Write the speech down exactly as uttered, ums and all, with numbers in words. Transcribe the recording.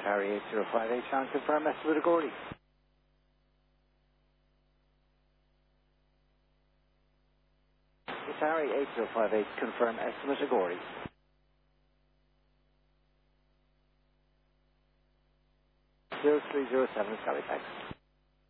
Harry eight zero five eight, Sean, confirm estimate of Gordy. It's Harry eight zero five eight, confirm estimate of Gordy. zero three zero seven, Halifax.